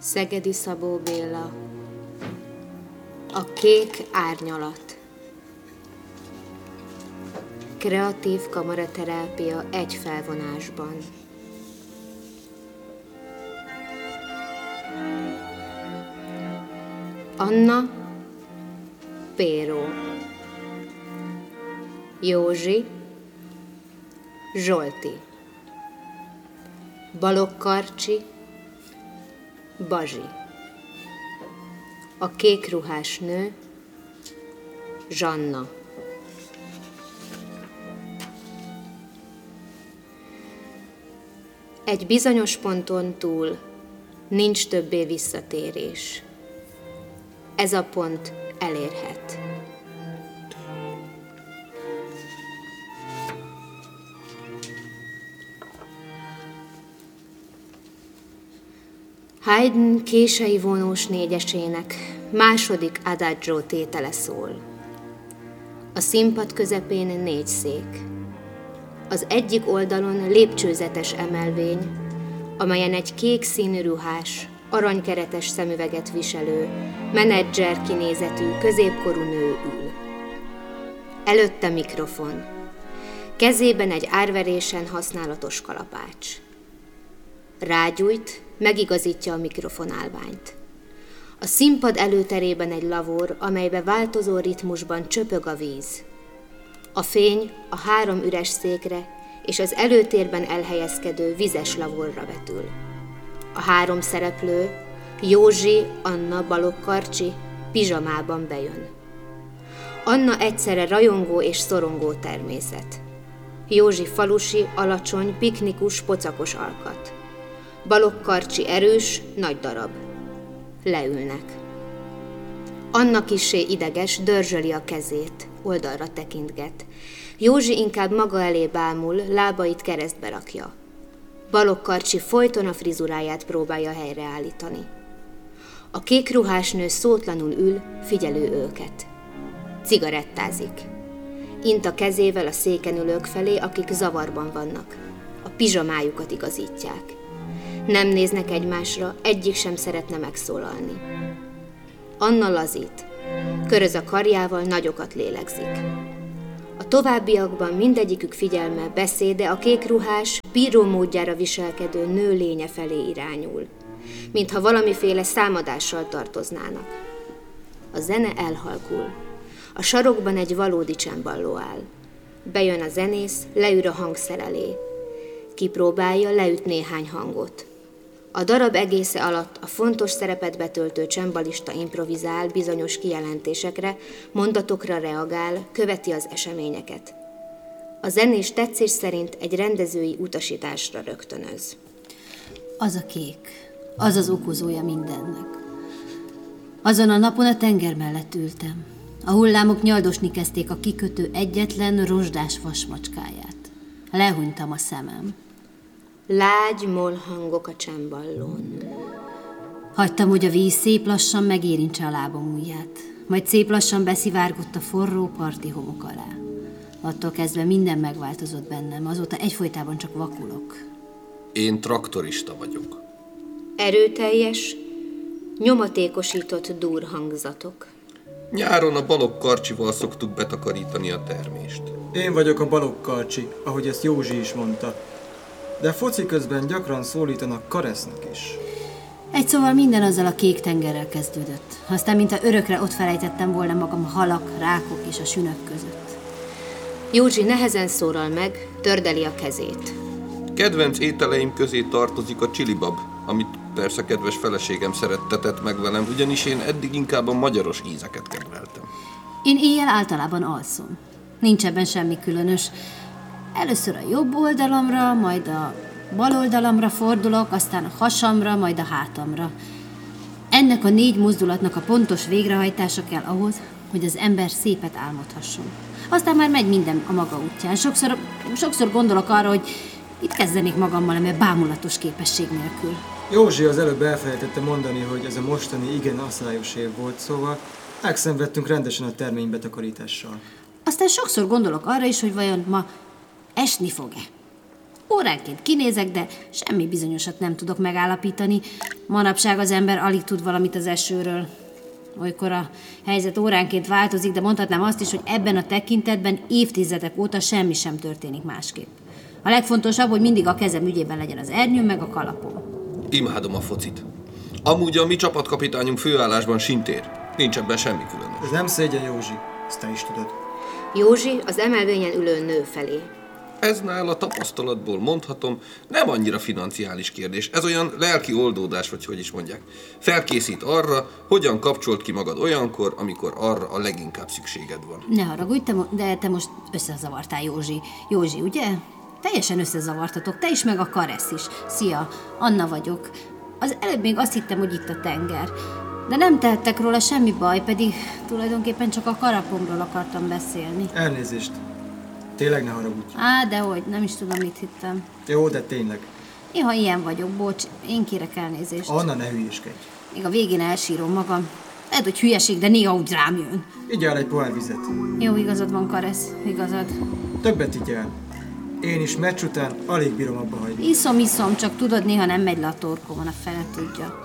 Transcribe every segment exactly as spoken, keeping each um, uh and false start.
Szegedi Szabó Béla. A kék árnyalat. Kreatív kamaraterápia egy felvonásban. Anna Péró. Józsi Zsolti. Balogh Karcsi Bazsi. A kék ruhás nő Zsanna. Egy bizonyos ponton túl nincs többé visszatérés. Ez a pont elérhet. Haydn kései vonós négyesének második adagio tétele szól. A színpad közepén négy szék. Az egyik oldalon lépcsőzetes emelvény, amelyen egy kék színű ruhás, aranykeretes szemüveget viselő, menedzser kinézetű, középkorú nő ül. Előtte mikrofon, kezében egy árverésen használatos kalapács. Rágyújt, megigazítja a mikrofonálványt. A színpad előterében egy lavor, amelybe változó ritmusban csöpög a víz. A fény a három üres székre és az előtérben elhelyezkedő vizes lavorra vetül. A három szereplő, Józsi, Anna, Balogh Karcsi pizsamában bejön. Anna egyszerre rajongó és szorongó természet. Józsi falusi, alacsony, piknikus, pocakos alkat. Balogh Karcsi erős, nagy darab. Leülnek. Anna kissé ideges, dörzsöli a kezét, oldalra tekintget. Józsi inkább maga elé bámul, lábait keresztbe rakja. Balogh Karcsi folyton a frizuráját próbálja helyreállítani. A kék ruhás nő szótlanul ül, figyelő őket. Cigarettázik. Int a kezével a széken ülők felé, akik zavarban vannak. A pizsamájukat igazítják. Nem néznek egymásra, egyik sem szeretne megszólalni. Anna lazít. Köröz a karjával, nagyokat lélegzik. A továbbiakban mindegyikük figyelme, beszéde a kékruhás, bíró módjára viselkedő nő lénye felé irányul, mintha valamiféle számadással tartoznának. A zene elhalkul. A sarokban egy valódi csembaló áll. Bejön a zenész, leül a hangszer elé. Kipróbálja, leüt néhány hangot. A darab egésze alatt a fontos szerepet betöltő csembalista improvizál bizonyos kijelentésekre, mondatokra reagál, követi az eseményeket. A zenés tetszés szerint egy rendezői utasításra rögtönöz. Az a kék, az az okozója mindennek. Azon a napon a tenger mellett ültem. A hullámok nyaldosni kezdték a kikötő egyetlen rozsdás vasmacskáját. Lehúnytam a szemem. Lágy mollhangok a csámballón. Hagytam, hogy a víz szép lassan megérintse a lábam ujját, majd szép lassan beszivárgott a forró parti homok alá. Attól kezdve minden megváltozott bennem, azóta egyfolytában csak vakulok. Én traktorista vagyok. Erőteljes, nyomatékosított durhangzatok. Nyáron a Balogh Karcsival szoktuk betakarítani a termést. Én vagyok a Balogh Karcsi, ahogy ezt Józsi is mondta. De foci közben gyakran szólítanak Karesznak is. Egy szóval minden azzal a kék tengerrel kezdődött. Aztán, mintha örökre ott felejtettem volna magam a halak, rákok és a sünök között. Józsi nehezen szólal meg, tördeli a kezét. Kedvenc ételeim közé tartozik a csilibab, amit persze kedves feleségem szerettetett meg velem, ugyanis én eddig inkább a magyaros ízeket kedveltem. Én éjjel általában alszom. Nincs ebben semmi különös. Először a jobb oldalamra, majd a bal oldalamra fordulok, aztán a hasamra, majd a hátamra. Ennek a négy mozdulatnak a pontos végrehajtása kell ahhoz, hogy az ember szépet álmodhasson. Aztán már megy minden a maga útján. Sokszor, sokszor gondolok arra, hogy itt kezdenék magammal, ami bámulatos képesség nélkül. Józsi az előbb elfelejtette mondani, hogy ez a mostani igen aszályos év volt, szóval megszenvedtünk rendesen a termény betakarítással. Aztán sokszor gondolok arra is, hogy vajon ma esni fog-e. Óránként kinézek, de semmi bizonyosat nem tudok megállapítani. Manapság az ember alig tud valamit az esőről. Olykor a helyzet óránként változik, de mondhatnám azt is, hogy ebben a tekintetben évtizedek óta semmi sem történik másképp. A legfontosabb, hogy mindig a kezem ügyében legyen az ernyőm meg a kalapom. Imádom a focit. Amúgy a mi csapatkapitányunk főállásban sintér. Nincs ebben semmi különös. Ez nem szégyen, Józsi. Ezt te is tudod. Józsi az emelvényen ülő nő felé. Ez nála tapasztalatból mondhatom, nem annyira financiális kérdés. Ez olyan lelki oldódás, vagy hogy is mondják. Felkészít arra, hogyan kapcsolt ki magad olyankor, amikor arra a leginkább szükséged van. Ne haragudj, te mo- de te most összezavartál, Józsi. Józsi, ugye? Teljesen összezavartatok, te is, meg a Karesz is. Szia, Anna vagyok. Az előbb még azt hittem, hogy itt a tenger. De nem tehettek róla semmi baj, pedig tulajdonképpen csak a kalapomról akartam beszélni. Elnézést. Tényleg ne haragudj. Á, dehogy, nem is tudom, mit hittem. Jó, de tényleg. Néha ilyen vagyok, bocs, én kérek elnézést. Anna, ne hülyéskedj. Még a végén elsírom magam. Lehet, hogy hülyeség, de néha úgy rám jön. Igyál egy pohár vizet. Jó, igazad van, Karesz, igazad. Többet igyál. Én is meccs után alig bírom abba hagyni. Iszom, iszom, csak tudod, néha nem megy le a torkomon, a fele tudja.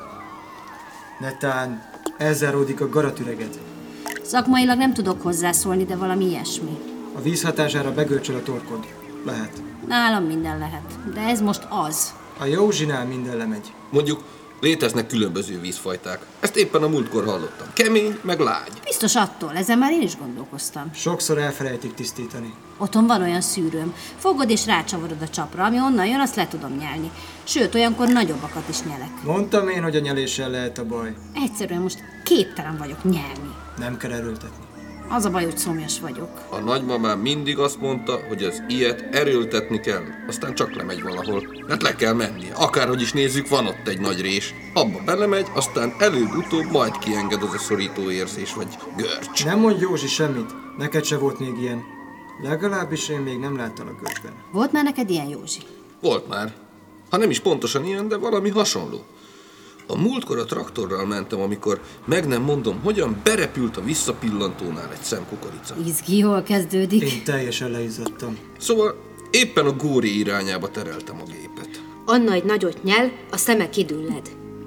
Netán elzáródik a garatüreget. Szakmailag nem tudok hozzászólni, de valami ilyesmi. A víz hatására begörcsöl a torkod. Lehet. Nálam minden lehet, de ez most az. A Józsinál minden lemegy. Mondjuk léteznek különböző vízfajták. Ezt éppen a múltkor hallottam. Kemény, meg lágy. Biztos attól, ezen már én is gondolkoztam. Sokszor elfelejtik tisztítani. Otthon van olyan szűrőm. Fogod és rácsavarod a csapra, ami onnan jön, azt le tudom nyelni. Sőt, olyankor nagyobbakat is nyelek. Mondtam én, hogy a nyeléssel lehet a baj. Egyszerűen most képtelen vagyok nyelni. Nem kell erőltetni. Az a baj, hogy szomjas vagyok. A nagymamám mindig azt mondta, hogy az ilyet erőltetni kell, aztán csak lemegy valahol. Hát le kell mennie. Akárhogy is nézzük, van ott egy nagy rés. Abba belemegy, aztán előbb-utóbb majd kienged az a szorító érzés, vagy görcs. Nem mondj, Józsi, semmit. Neked se volt még ilyen. Legalábbis én még nem láttalak görcsben. Volt már neked ilyen, Józsi? Volt már. Ha nem is pontosan ilyen, de valami hasonló. A múltkor a traktorral mentem, amikor meg nem mondom, hogyan berepült a visszapillantónál egy szem kukorica. Izgi, jól kezdődik. Én teljesen leizzadtam. Szóval éppen a góri irányába tereltem a gépet. Anna egy nagyot nyel, a szeme kidülled.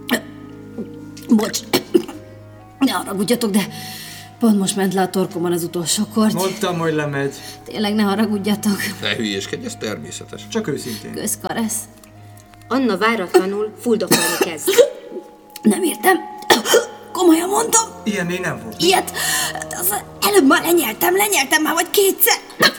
Bocs, ne haragudjatok, de pont most ment le a torkomon az utolsó korty. Mondtam, hogy lemegy. Tényleg ne haragudjatok. Ne hülyéskedj, ez természetes. Csak őszintén. Kösz, Karesz. Anna váratlanul fuldokolni kezd. Nem értem. Komolyan mondom. Ilyen még nem volt. Ilyet. Az előbb már lenyeltem, lenyeltem már vagy kétszer.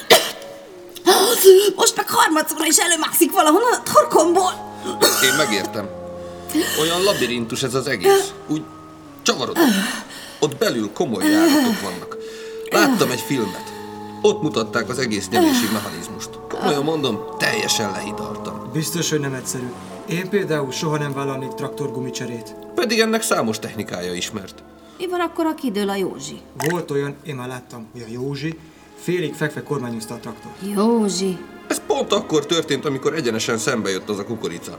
Most meg harmadszorra is előmászik valahonnan a torkomból. Én megértem. Olyan labirintus ez az egész. Úgy csavarod. Ott belül komoly járatok vannak. Láttam egy filmet. Ott mutatták az egész nyelési mechanizmust. Komolyan mondom, teljesen lehidaltam. Biztos, hogy nem egyszerű. Én például soha nem vállalnék traktorgumicserét. Pedig ennek számos technikája ismert. Mi van akkor, ha kidől a Józsi? Volt olyan, én már láttam, hogy a Józsi félig fekve kormányozta a traktor. Józsi. Ez pont akkor történt, amikor egyenesen szembe jött az a kukorica.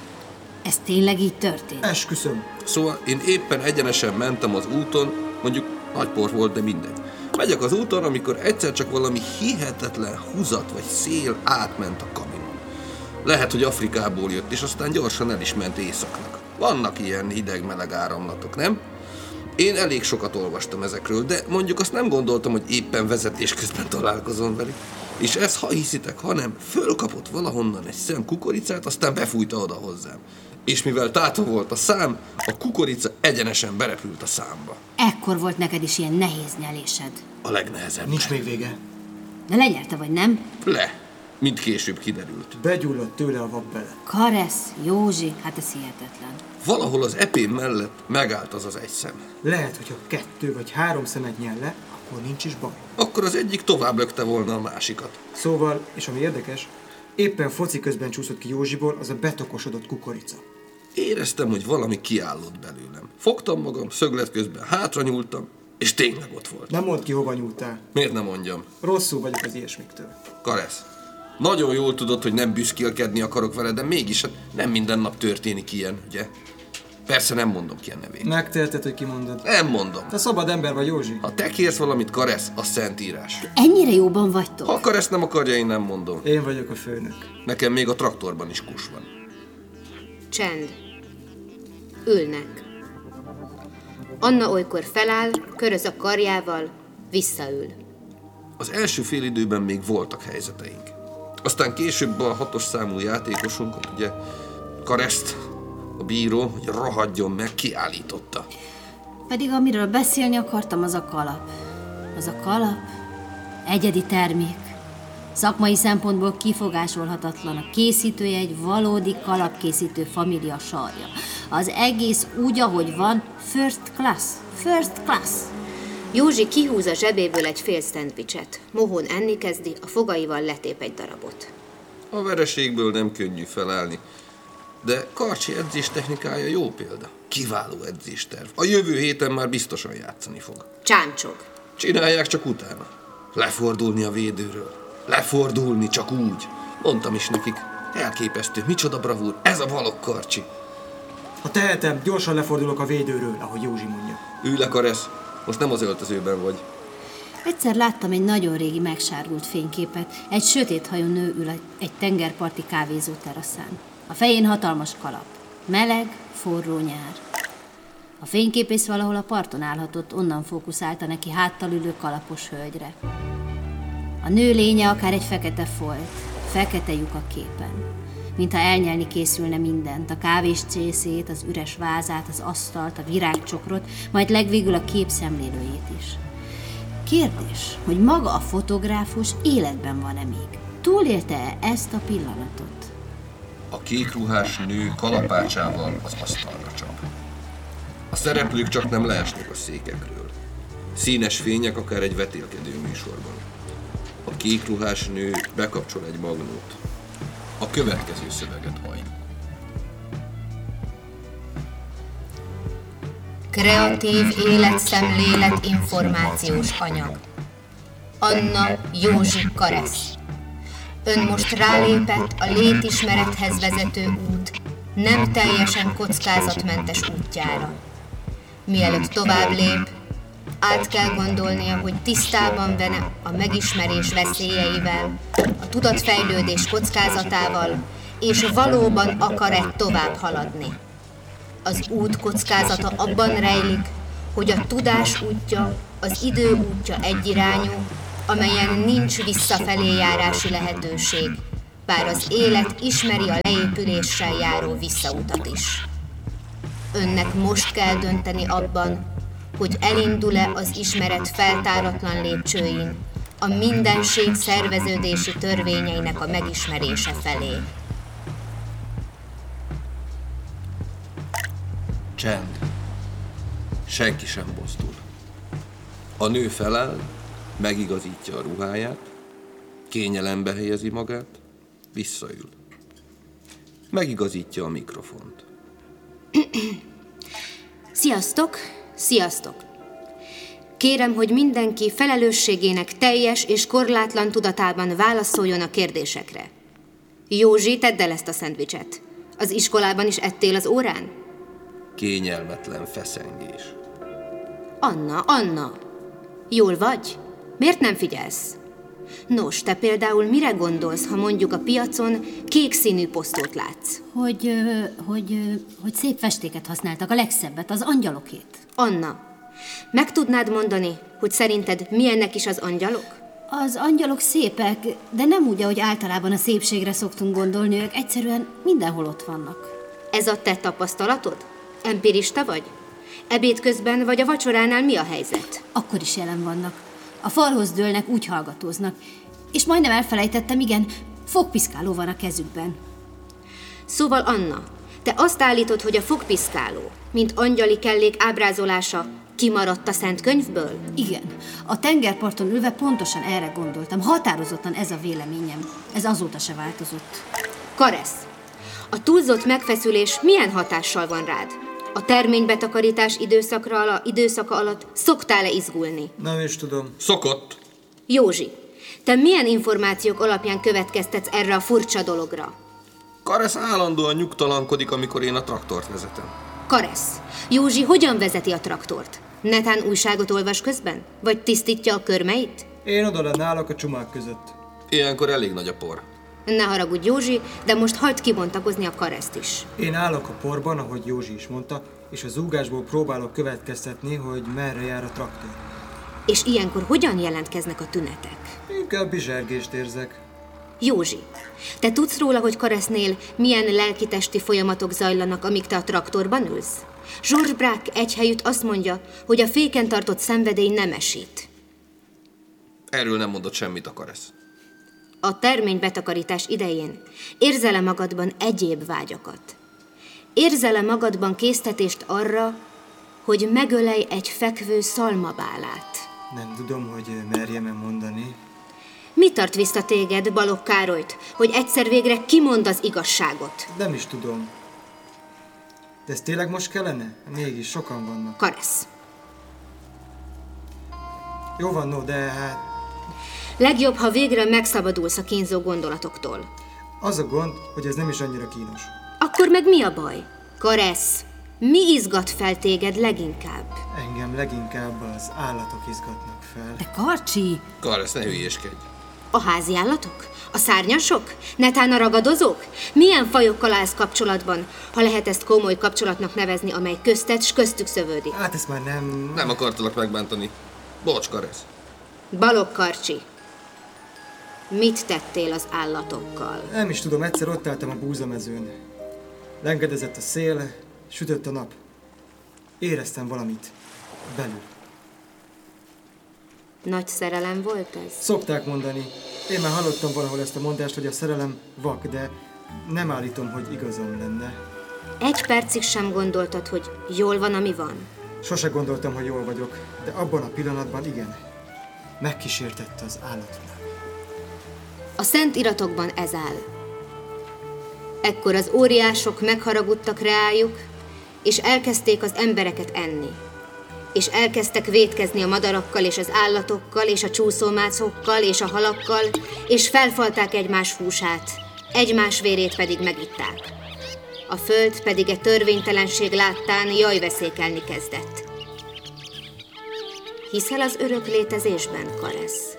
Ez tényleg így történt? Esküszöm. Szóval én éppen egyenesen mentem az úton, mondjuk nagy por volt, de mindegy. Megyek az úton, amikor egyszer csak valami hihetetlen húzat vagy szél átment a kaminon. Lehet, hogy Afrikából jött, és aztán gyorsan el is ment északnak. Vannak ilyen hideg-meleg áramlatok, nem? Én elég sokat olvastam ezekről, de mondjuk azt nem gondoltam, hogy éppen vezetés közben találkozom velük. És ez, ha hiszitek, ha nem, fölkapott valahonnan egy szem kukoricát, aztán befújta oda hozzám. És mivel tátva volt a szám, a kukorica egyenesen berepült a számba. Ekkor volt neked is ilyen nehéz nyelésed. A legnehezebb. Nincs még vége. De lenyelte vagy nem? Le, mint később kiderült. Begyulladt tőle a vak bele. Karesz, Józsi, hát ez hihetetlen. Valahol az epém mellett megállt az az egy szem. Lehet, hogyha kettő vagy három szemet nyel le, akkor nincs is baj. Akkor az egyik tovább lökte volna a másikat. Szóval, és ami érdekes, éppen foci közben csúszott ki Józsiból az a betokosodott kukorica. Éreztem, hogy valami kiállott belőlem. Fogtam magam, szöglet közben hátra nyúltam, és tényleg ott volt. Nem mondd ki, hova nyúltál. Miért nem mondjam? Rosszul vagyok az ilyesmiktől. Karesz, nagyon jól tudod, hogy nem büszkélkedni akarok vele, de mégis hát nem minden nap történik ilyen, ugye? Persze nem mondom ki a nevét. Megteheted, hogy kimondod. Nem mondom. Te szabad ember vagy, Józsi. Ha te kérsz valamit, Karesz, az szentírás. Ennyire jóban vagytok? Ha Karesz nem akarja, én nem mondom. Én vagyok a főnök. Nekem még a traktorban is kus van. Csend. Ülnek. Anna olykor feláll, köröz a karjával, visszaül. Az első félidőben még voltak helyzeteink. Aztán később a hatos számú játékosunkat, ugye, Kareszt, a bíró, hogy rohadjon meg, kiállította. Pedig amiről beszélni akartam, az a kalap. Az a kalap egyedi termék. Szakmai szempontból kifogásolhatatlan. A készítője egy valódi kalapkészítő família sarja. Az egész úgy, ahogy van, first class. First class. Józsi kihúz a zsebéből egy fél szendvicset. Mohón enni kezdi, a fogaival letép egy darabot. A vereségből nem könnyű felállni, de Karcsi edzés technikája jó példa. Kiváló edzésterv. A jövő héten már biztosan játszani fog. Csámcsog. Csinálják csak utána. Lefordulni a védőről. Lefordulni csak úgy. Mondtam is nekik. Elképesztő, micsoda bravúr. Ez a Balogh Karcsi. Ha tehetem, gyorsan lefordulok a védőről, ahogy Józsi mondja. Ülj le, Karesz. Most nem az öltözőben vagy. Egyszer láttam egy nagyon régi megsárgult fényképet. Egy sötét hajú nő ül egy tengerparti kávézó teraszán. A fején hatalmas kalap. Meleg, forró nyár. A fényképész valahol a parton állhatott, onnan fókuszálta neki háttal ülő kalapos hölgyre. A nő lénye akár egy fekete folt, fekete lyuk a képen. Mintha elnyelni készülne mindent, a kávés csészét, az üres vázát, az asztalt, a virágcsokrot, majd legvégül a kép szemlélőjét is. Kérdés, hogy maga a fotográfus életben van-e még? Túlélte-e ezt a pillanatot? A kékruhás nő kalapácsával az asztalra csap. A szereplők csak nem leesnek a székekről. Színes fények akár egy vetélkedő műsorban. A kékruhás nő bekapcsol egy magnót. A következő szöveget hallj. Kreatív életszemlélet információs anyag. Anna Józsi Karesz. Ön most rálépett a létismerethez vezető út nem teljesen kockázatmentes útjára. Mielőtt tovább lép, át kell gondolnia, hogy tisztában van a megismerés veszélyeivel, a tudatfejlődés kockázatával, és valóban akar-e tovább haladni. Az út kockázata abban rejlik, hogy a tudás útja, az idő útja egyirányú, amelyen nincs visszafelé járási lehetőség, bár az élet ismeri a leépüléssel járó visszautat is. Önnek most kell dönteni abban, hogy elindul-e az ismeret feltáratlan lépcsőin, a mindenség szerveződési törvényeinek a megismerése felé. Csend. Senki sem mozdul. A nő feláll, megigazítja a ruháját, kényelembe helyezi magát, visszaül. Megigazítja a mikrofont. Sziasztok! Sziasztok! Kérem, hogy mindenki felelősségének teljes és korlátlan tudatában válaszoljon a kérdésekre. Józsi, tedd el ezt a szendvicset. Az iskolában is ettél az órán? Kényelmetlen feszengés. Anna, Anna! Jól vagy? Miért nem figyelsz? Nos, te például mire gondolsz, ha mondjuk a piacon kék színű posztót látsz? Hogy, ö, hogy, ö, hogy szép festéket használtak, a legszebbet, az angyalokét. Anna, meg tudnád mondani, hogy szerinted milyennek is az angyalok? Az angyalok szépek, de nem úgy, ahogy általában a szépségre szoktunk gondolni, ők egyszerűen mindenhol ott vannak. Ez a te tapasztalatod? Empirista vagy? Ebéd közben vagy a vacsoránál mi a helyzet? Akkor is jelen vannak. A falhoz dőlnek, úgy hallgatóznak. És majdnem elfelejtettem, igen, fogpiszkáló van a kezükben. Szóval Anna, te azt állítod, hogy a fogpiszkáló, mint angyali kellék ábrázolása kimaradt a Szent Könyvből? Igen, a tengerparton ülve pontosan erre gondoltam. Határozottan ez a véleményem. Ez azóta se változott. Karesz, a túlzott megfeszülés milyen hatással van rád? A terménybetakarítás időszakra ala, időszaka alatt szoktál-e izgulni? Nem is tudom. Szokott. Józsi, te milyen információk alapján következtetsz erre a furcsa dologra? Karesz állandóan nyugtalankodik, amikor én a traktort vezetem. Karesz, Józsi hogyan vezeti a traktort? Netán újságot olvas közben? Vagy tisztítja a körmeit? Én oda lenne állok a csumák között. Ilyenkor elég nagy a por. Ne haragudj, Józsi, de most hagyd kibontakozni a Kareszt is. Én állok a porban, ahogy Józsi is mondta, és a zúgásból próbálok következtetni, hogy merre jár a traktor. És ilyenkor hogyan jelentkeznek a tünetek? Inkább bizsergést érzek. Józsi, te tudsz róla, hogy Karesznél milyen lelki-testi folyamatok zajlanak, amíg te a traktorban ülsz? George Braque egyhelyütt azt mondja, hogy a féken tartott szenvedély nem esít. Erről nem mondott semmit a Karesz. A terménybetakarítás idején érzel-e magadban egyéb vágyakat? Érzel-e magadban késztetést arra, hogy megölej egy fekvő szalmabálát? Nem tudom, hogy merjem-e mondani. Mi tart vissza téged, Balogh Károlyt, hogy egyszer végre kimond az igazságot? Nem is tudom. De ez tényleg most kellene? Mégis sokan vannak. Karesz. Jó van, no, de hát... Legjobb, ha végre megszabadulsz a kínzó gondolatoktól. Az a gond, hogy ez nem is annyira kínos. Akkor meg mi a baj? Karesz, mi izgat fel téged leginkább? Engem leginkább az állatok izgatnak fel. De Karcsi! Karesz, ne hülyéskedj. A házi állatok? A szárnyasok? Netán a ragadozók? Milyen fajokkal állsz kapcsolatban, ha lehet ezt komoly kapcsolatnak nevezni, amely közted s köztük szövődik? Hát ezt már nem... Nem akartalak megbántani. Bocs, Karesz. Balogh Karcsi, mit tettél az állatokkal? Nem is tudom, egyszer ott álltam a búzamezőn. Lengedezett a szél, sütött a nap. Éreztem valamit. Belül. Nagy szerelem volt ez? Szokták mondani. Én már hallottam valahol ezt a mondást, hogy a szerelem vak, de nem állítom, hogy igazam lenne. Egy percig sem gondoltad, hogy jól van, ami van? Sose gondoltam, hogy jól vagyok, de abban a pillanatban igen. Megkísértett az állatvilág. A szent iratokban ez áll. Ekkor az óriások megharagudtak reájuk, és elkezdték az embereket enni. És elkezdtek vétkezni a madarakkal és az állatokkal, és a csúszómászókkal és a halakkal, és felfalták egymás húsát, egymás vérét pedig megitták. A föld pedig egy törvénytelenség láttán jajveszékelni kezdett. Hiszel az örök létezésben, Karesz?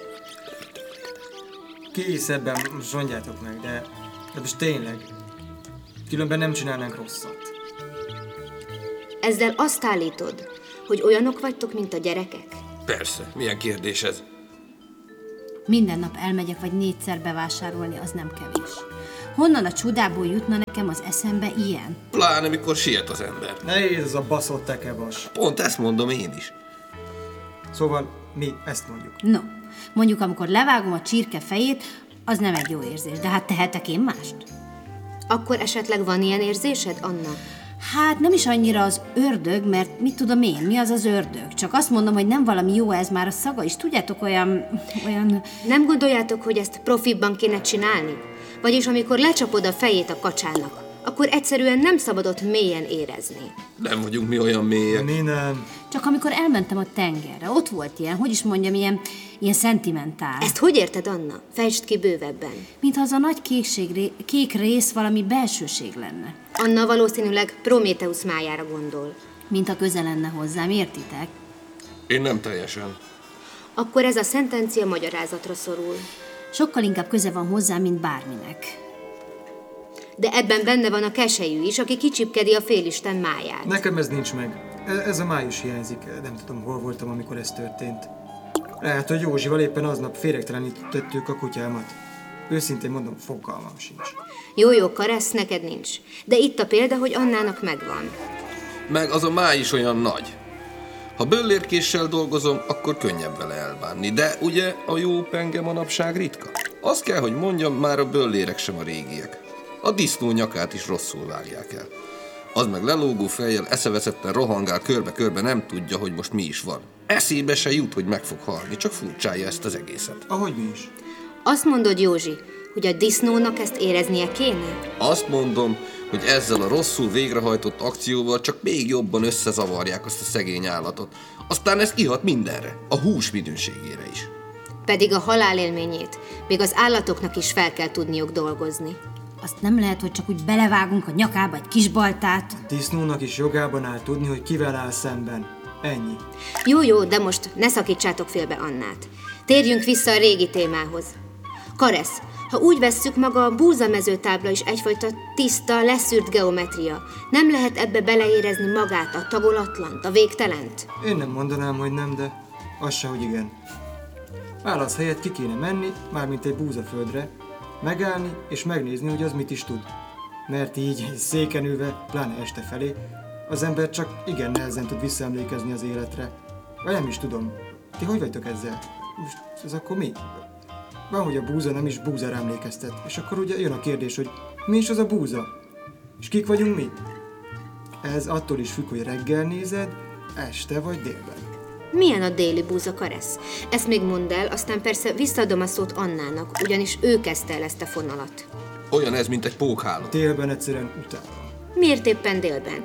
Ki hisz ebben, most mondjátok meg, de, de most tényleg. Különben nem csinálnánk rosszat. Ezzel azt állítod, hogy olyanok vagytok, mint a gyerekek? Persze, milyen kérdés ez? Minden nap elmegyek vagy négyszer bevásárolni, az nem kevés. Honnan a csodából jutna nekem az eszembe ilyen? Pláne, mikor siet az ember. Nehéz az a baszott tekebas. Pont ezt mondom én is. Szóval mi ezt mondjuk. No, mondjuk amikor levágom a csirke fejét, az nem egy jó érzés, de hát tehetek én mást? Akkor esetleg van ilyen érzésed, Anna? Hát nem is annyira az ördög, mert mit tudom én, mi az az ördög? Csak azt mondom, hogy nem valami jó ez már a szaga is. Tudjátok, olyan... olyan... Nem gondoljátok, hogy ezt profibban kéne csinálni? Vagyis amikor lecsapod a fejét a kacsának, akkor egyszerűen nem szabadott mélyen érezni. Nem vagyunk mi olyan mélyek. Mi nem. Csak amikor elmentem a tengerre, ott volt ilyen, hogy is mondjam, ilyen, ilyen szentimentál. Ezt hogy érted, Anna? Fejtsd ki bővebben. Mintha az a nagy kékség, kék rész valami belsőség lenne. Anna valószínűleg Prométheusz májára gondol. Mint a közel lenne hozzám, értitek? Én nem teljesen. Akkor ez a szentencia magyarázatra szorul. Sokkal inkább köze van hozzám, mint bárminek. De ebben benne van a keselyű is, aki kicsipkedi a félisten máját. Nekem ez nincs meg. Ez a május hiányzik. Nem tudom, hol voltam, amikor ez történt. Lehet, hogy Józsival éppen aznap féregtelenítettük a kutyámat. Őszintén mondom, fogalmam sincs. Jó-jó, Karesz, neked nincs. De itt a példa, hogy Annának megvan. Meg az a máj is olyan nagy. Ha böllérkéssel dolgozom, akkor könnyebb vele elbánni. De ugye a jó penge manapság ritka? Azt kell, hogy mondjam, már a böllérek sem a régiek. A disznó nyakát is rosszul vágják el. Az meg lelógó fejjel eszeveszetten rohangál körbe-körbe, nem tudja, hogy most mi is van. Eszébe se jut, hogy meg fog halni, csak furcsálja ezt az egészet. Ahogy mi is. Azt mondod, Józsi, hogy a disznónak ezt éreznie kéne? Azt mondom, hogy ezzel a rosszul végrehajtott akcióval csak még jobban összezavarják azt a szegény állatot. Aztán ez kihat mindenre, a hús minőségére is. Pedig a halálélményét még az állatoknak is fel kell tudniuk dolgozni. Azt nem lehet, hogy csak úgy belevágunk a nyakába egy kis baltát. A disznónak is jogában áll tudni, hogy kivel áll szemben. Ennyi. Jó, jó, de most ne szakítsátok félbe Annát. Térjünk vissza a régi témához. Karesz, ha úgy vesszük, maga a búzamezőtábla is egyfajta tiszta, leszűrt geometria. Nem lehet ebbe beleérezni magát, a tagolatlant, a végtelent? Én nem mondanám, hogy nem, de az se, hogy igen. Válasz helyett ki kéne menni, mármint egy búzaföldre, megállni és megnézni, hogy az mit is tud. Mert így széken ülve, pláne este felé, az ember csak igen nehezen tud visszaemlékezni az életre. Vagy nem is tudom. Ti hogy vagytok ezzel? Most ez akkor mi? Van, hogy a búza nem is búzára emlékeztet. És akkor ugye jön a kérdés, hogy mi is az a búza? És kik vagyunk mi? Ez attól is függ, hogy reggel nézed, este vagy délben. Milyen a déli búza, Karesz? Ezt még mondd el, aztán persze visszaadom a szót Annának, ugyanis ő kezdte el ezt a fonalat. Olyan ez, mint egy pókháló. Délben egyszerűen utálom. Miért éppen délben?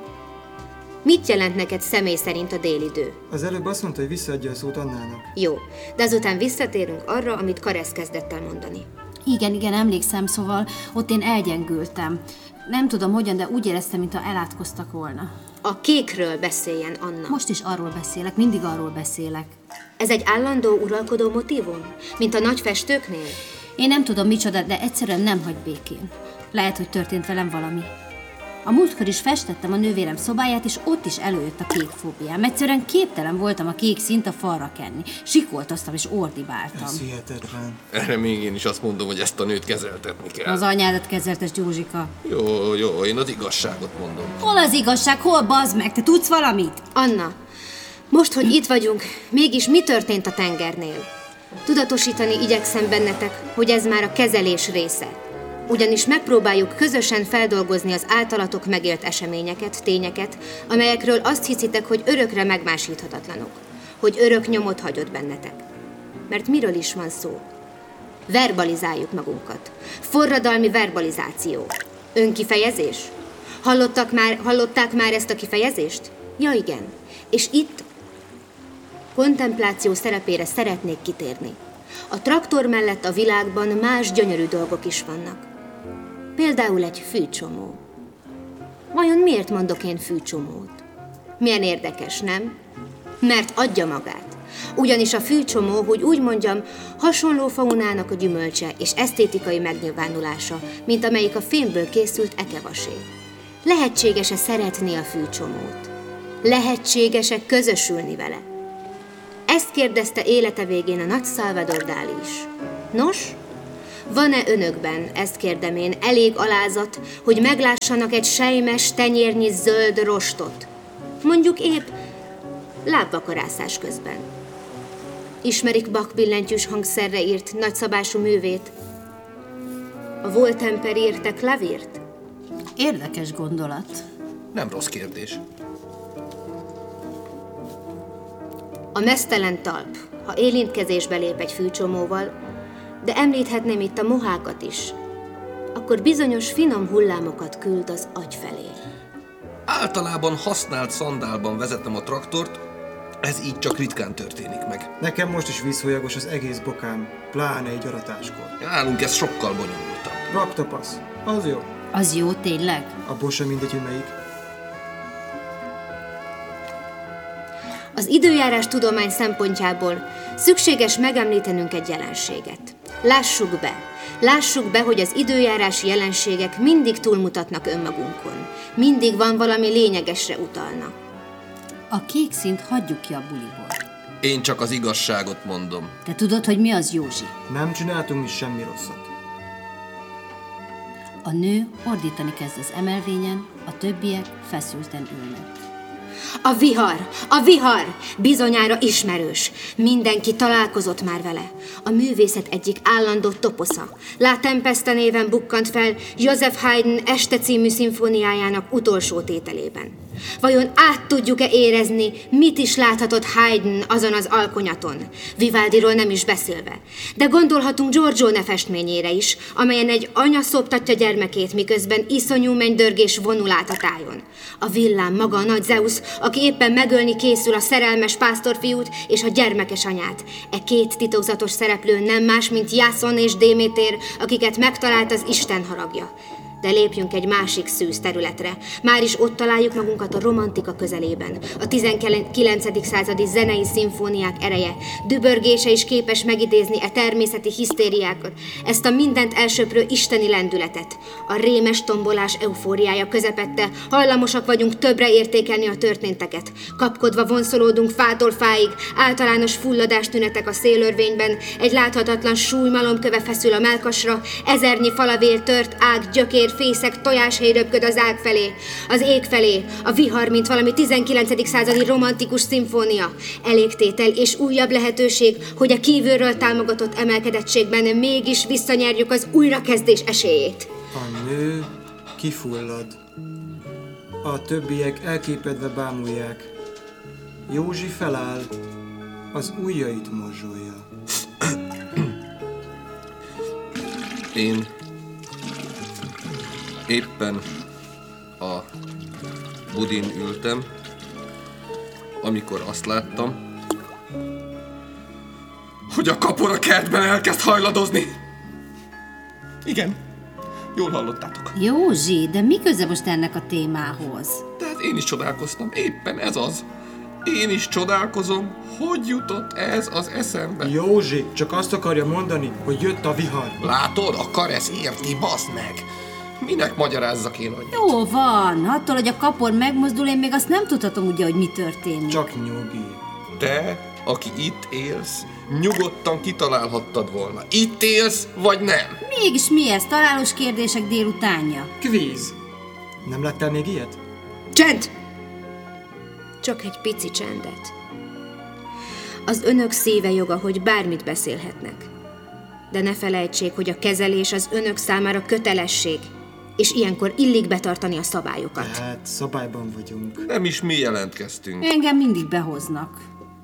Mit jelent neked személy szerint a délidő? Az előbb azt mondta, hogy visszaadja a szót Annának. Jó, de azután visszatérünk arra, amit Karesz kezdett el mondani. Igen, igen, emlékszem, szóval ott én elgyengültem. Nem tudom hogyan, de úgy éreztem, mintha elátkoztak volna. A kékről beszéljen, Anna. Most is arról beszélek, mindig arról beszélek. Ez egy állandó uralkodó motívum? Mint a nagy festőknél? Én nem tudom micsoda, de egyszerűen nem hagy békén. Lehet, hogy történt velem valami. A múltkor is festettem a nővérem szobáját, és ott is előjött a kék fóbiám. Egyszerűen képtelen voltam a kék színt a falra kenni. Sikoltoztam és ordibáltam. Ez hihetetlen. Erre még én is azt mondom, hogy ezt a nőt kezeltetni kell. Az anyádat kezeltes, Gyózsika. Jó, jó, én az igazságot mondom. Hol az igazság, hol bazd meg? Te tudsz valamit? Anna, most, hogy itt vagyunk, mégis mi történt a tengernél? Tudatosítani igyekszem bennetek, hogy ez már a kezelés része. Ugyanis megpróbáljuk közösen feldolgozni az általatok megélt eseményeket, tényeket, amelyekről azt hiszitek, hogy örökre megmásíthatatlanok, hogy örök nyomot hagyott bennetek. Mert miről is van szó? Verbalizáljuk magunkat. Forradalmi verbalizáció. Önkifejezés? Hallottak már, hallották már ezt a kifejezést? Ja, igen. És itt kontempláció szerepére szeretnék kitérni. A traktor mellett a világban más gyönyörű dolgok is vannak. Például egy fűcsomó. Vajon miért mondok én fűcsomót? Milyen érdekes, nem? Mert adja magát. Ugyanis a fűcsomó, hogy úgy mondjam, hasonló faunának a gyümölcse és esztétikai megnyilvánulása, mint amelyik a fémből készült ekevasé. Lehetséges-e szeretni a fűcsomót? Lehetséges-e közösülni vele? Ezt kérdezte élete végén a nagy Salvador Dali is. Nos, van-e önökben, ezt kérdem én, elég alázat, hogy meglássanak egy sejmes, tenyérnyi zöld rostot? Mondjuk épp lábvakarászás közben. Ismerik Bach billentyűs hangszerre írt nagyszabású művét? A Voltemper írte klavírt? Érdekes gondolat. Nem rossz kérdés. A meztelen talp, ha érintkezésbe lép egy fűcsomóval, de említhetném itt a mohákat is, akkor bizonyos finom hullámokat küld az agy felé. Általában használt szandálban vezetem a traktort, ez így csak ritkán történik meg. Nekem most is vízhólyagos az egész bokám, pláne egy aratáskor. Nálunk ez sokkal bonyolultabb. Raktapasz, az jó. Az jó, tényleg? Abból sem mindegy, hogy melyik. Az időjárás tudomány szempontjából szükséges megemlítenünk egy jelenséget. Lássuk be, lássuk be, hogy az időjárási jelenségek mindig túlmutatnak önmagunkon. Mindig van valami lényegesre utalnak. A kék színt hagyjuk ki a buliból. Én csak az igazságot mondom. Te tudod, hogy mi az, Józsi? Nem csináltunk mi semmi rosszat. A nő ordítani kezd az emelvényen, a többiek feszülten ülnek. A vihar, a vihar! Bizonyára ismerős. Mindenki találkozott már vele. A művészet egyik állandó toposza. La Tempesta néven bukkant fel Joseph Haydn Este című szimfóniájának utolsó tételében. Vajon át tudjuk-e érezni, mit is láthatott Haydn azon az alkonyaton? Vivaldiról nem is beszélve. De gondolhatunk Giorgione festményére is, amelyen egy anya szoptatja gyermekét, miközben iszonyú mennydörgés vonul át a tájon. A villám maga a nagy Zeus, aki éppen megölni készül a szerelmes pásztorfiút és a gyermekes anyát. E két titokzatos szereplő nem más, mint Jászon és Démétér, akiket megtalált az Isten haragja. De lépjünk egy másik szűz területre. Már is ott találjuk magunkat a romantika közelében. A tizenkilencedik századi zenei szimfóniák ereje, dübörgése is képes megidézni e természeti hisztériákat, ezt a mindent elsöprő isteni lendületet. A rémes tombolás eufóriája közepette hajlamosak vagyunk többre értékelni a történteket. Kapkodva vonszolódunk fától fáig, általános fulladástünetek a szélörvényben, egy láthatatlan súlymalomköve feszül a mellkasra, ezernyi falavél tört ág, gyökér, fészek, tojáshéj röpköd az ág felé, az ég felé, a vihar, mint valami tizenkilencedik századi romantikus szimfónia. Elégtétel és újabb lehetőség, hogy a kívülről támogatott emelkedettségben mégis visszanyerjük az újrakezdés esélyét. A nő kifullad. A többiek elképedve bámulják. Józsi feláll, az ujjait morzsolja. Én éppen a budin ültem, amikor azt láttam, hogy a kapor a kertben elkezd hajladozni. Igen, jól hallottátok. Józsi, de mi köze most ennek a témához? Tehát én is csodálkoztam, éppen ez az. Én is csodálkozom, hogy jutott ez az eszembe. Józsi csak azt akarja mondani, hogy jött a vihar. Látod, a karesz érti, baszd meg. Minek magyarázzak én annyit? Jó van, attól, hogy a kapor megmozdul, én még azt nem tudhatom ugye, hogy mi történik. Csak nyugi. Te, aki itt élsz, nyugodtan kitalálhattad volna. Itt élsz, vagy nem? Mégis mi ez? Találós kérdések délutánja? Kvíz. Nem láttál még ilyet? Csend! Csak egy pici csendet. Az önök szíve joga, hogy bármit beszélhetnek. De ne felejtsék, hogy a kezelés az önök számára kötelesség, és ilyenkor illik betartani a szabályokat. Hát, szabályban vagyunk. Nem is mi jelentkeztünk. Engem mindig behoznak.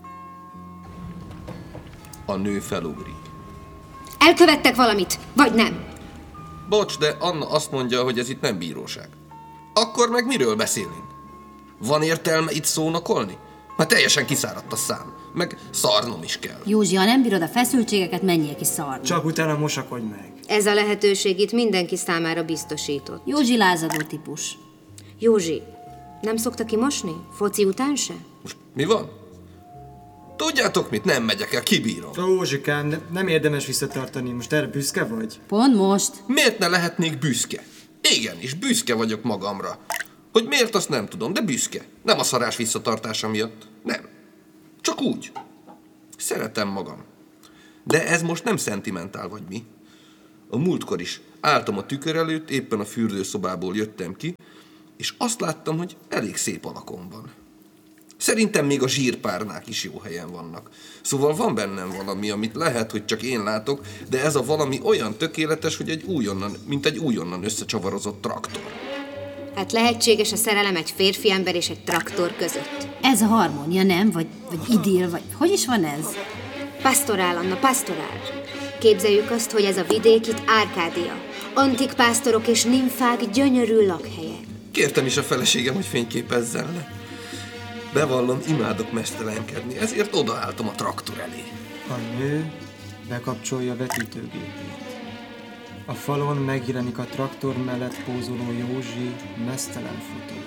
A nő felugrik. Elkövettek valamit, vagy nem? Bocs, de Anna azt mondja, hogy ez itt nem bíróság. Akkor meg miről beszélünk? Van értelme itt szónokolni? Már teljesen kiszáradt a szám. Meg szarnom is kell. Józsi, ha nem bírod a feszültségeket, menjél ki szarni. Csak utána mosakodj meg. Ez a lehetőség itt mindenki számára biztosított. Józsi lázadó típus. Józsi, nem szokta kimosni? Foci után se? Most mi van? Tudjátok mit? Nem megyek el, kibírom. Józsikám, ne, nem érdemes visszatartani. Most erre büszke vagy? Pont most. Miért ne lehetnék büszke? Igenis, büszke vagyok magamra. Hogy miért, azt nem tudom, de büszke. Nem a szarás visszatartása miatt. Nem. Csak úgy. Szeretem magam. De ez most nem szentimentál vagy mi. A múltkor is álltam a tükör előtt, éppen a fürdőszobából jöttem ki, és azt láttam, hogy elég szép alakom van. Szerintem még a zsírpárnák is jó helyen vannak. Szóval van bennem valami, amit lehet, hogy csak én látok, de ez a valami olyan tökéletes, hogy egy újonnan, mint egy újonnan összecsavarozott traktor. Hát lehetséges a szerelem egy férfi ember és egy traktor között. Ez a harmónia, nem? Vagy, vagy idill, vagy hogy is van ez? Pastorál, Anna, pastorál. Képzeljük azt, hogy ez a vidék itt Árkádia. Antik pásztorok és nimfák gyönyörű lakhelye. Kértem is a feleségem, hogy fényképezzen le. Bevallom, imádok mesztelenkedni, ezért odaálltam a traktor elé. A nő bekapcsolja vetítőgépét. A falon megjelenik a traktor mellett pózoló Józsi mesztelen fotója.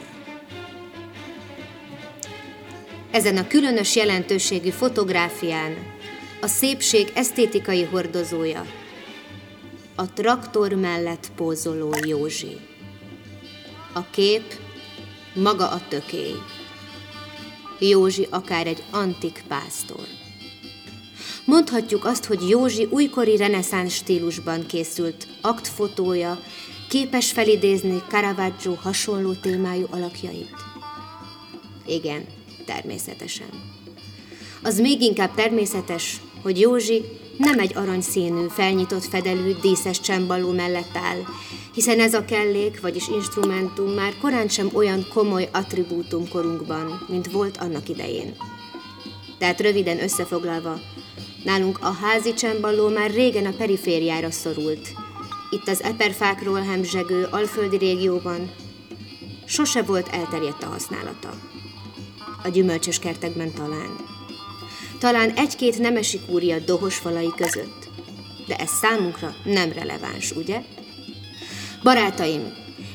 Ezen a különös jelentőségű fotográfián a szépség esztétikai hordozója, a traktor mellett pózoló Józsi. A kép maga a tökély. Józsi akár egy antik pásztor. Mondhatjuk azt, hogy Józsi újkori reneszánsz stílusban készült aktfotója képes felidézni Caravaggio hasonló témájú alakjait. Igen, természetesen. Az még inkább természetes, hogy Józsi nem egy aranyszínű, felnyitott fedelű, díszes csembaló mellett áll, hiszen ez a kellék, vagyis instrumentum már korán sem olyan komoly attribútum korunkban, mint volt annak idején. Tehát röviden összefoglalva, nálunk a házi csembaló már régen a perifériára szorult. Itt az eperfákról hemzsegő alföldi régióban sose volt elterjedt a használata. A gyümölcsös kertekben talán. Talán egy-két nemesi kúria dohos falai között. De ez számunkra nem releváns, ugye? Barátaim,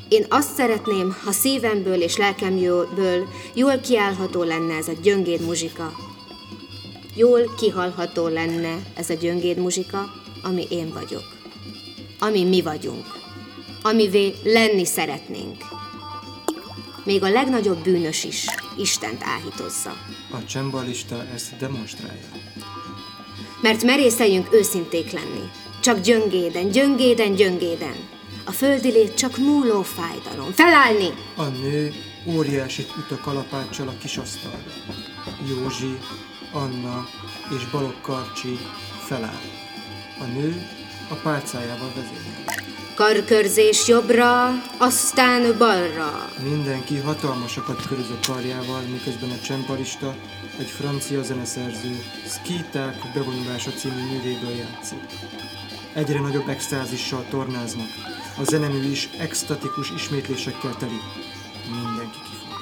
Én azt szeretném, ha szívemből és lelkemből jól kiállható lenne ez a gyöngéd muzsika. Jól kihalható lenne ez a gyöngéd muzsika, ami én vagyok. Ami mi vagyunk. Amivé lenni szeretnénk. Még a legnagyobb bűnös is Istent áhítozza. A csembalista ezt demonstrálja. Mert merészeljünk őszinték lenni. Csak gyöngéden, gyöngéden, gyöngéden. A földi lét csak múló fájdalom. Felállni! A nő óriásit üt a kalapáccsal a kis asztalra. Józsi, Anna és Balogh Karcsi feláll. A nő a pálcájával vezérel. Karkörzés jobbra, aztán balra. Mindenki hatalmasakat köröz a karjával, miközben a csembalista, egy francia zeneszerző, Skiták bevonulása című művéből játszik. Egyre nagyobb extázissal tornáznak. A zenemű is extatikus ismétlésekkel teli. Mindenki kifog.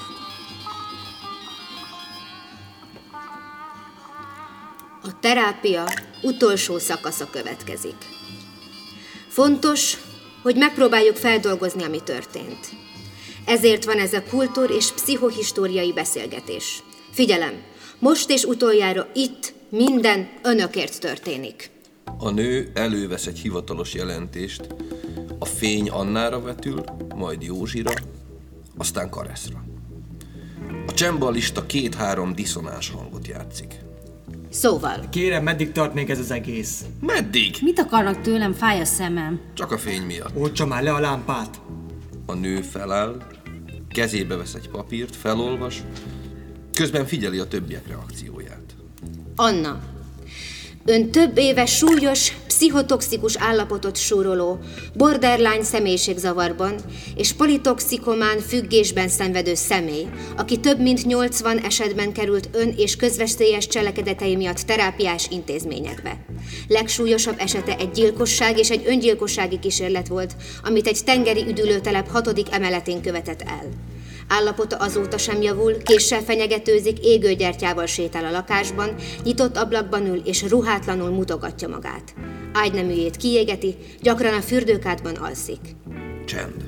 A terápia utolsó szakasza következik. Fontos, hogy megpróbáljuk feldolgozni, ami történt. Ezért van ez a kultúr- és pszichohistóriai beszélgetés. Figyelem, most és utoljára itt minden önökért történik. A nő elővesz egy hivatalos jelentést, a fény Annára vetül, majd Józsira, aztán Kareszra. A csembalista két-három diszonáns hangot játszik. Szóval, Kérem, meddig tart még ez az egész? Meddig? Mit akarnak tőlem? Fáj a szemem. Csak a fény miatt. Oltsa már le a lámpát! A nő feláll, kezébe vesz egy papírt, felolvas, közben figyeli a többiek reakcióját. Anna, ön több éve súlyos, pszichotoxikus állapotot súroló, borderline személyiségzavarban és politoxikomán függésben szenvedő személy, aki több mint nyolcvan esetben került ön- és közveszélyes cselekedetei miatt terápiás intézményekbe. Legsúlyosabb esete egy gyilkosság és egy öngyilkossági kísérlet volt, amit egy tengeri üdülőtelep hatodik emeletén követett el. Állapota azóta sem javul, késsel fenyegetőzik, égőgyertyával sétál a lakásban, nyitott ablakban ül és ruhátlanul mutogatja magát. Ágyneműjét kiégeti, gyakran a fürdőkádban alszik. Csend.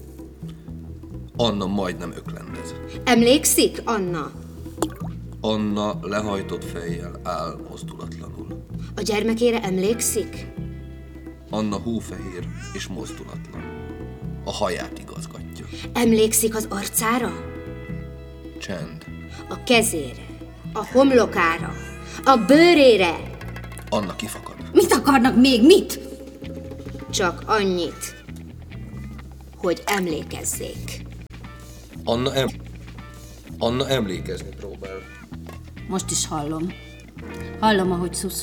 Anna majdnem öklendez. Emlékszik, Anna? Anna lehajtott fejjel áll mozdulatlanul. A gyermekére emlékszik? Anna hófehér és mozdulatlan. A haját igazgatja. Emlékszik az arcára? Csend. A kezére, a homlokára, a bőrére? Anna kifakad. Mit akarnak még? Mit? Csak annyit, hogy emlékezzék. Anna, em- Anna emlékezni próbál. Most is hallom. Hallom, ahogy szuszul.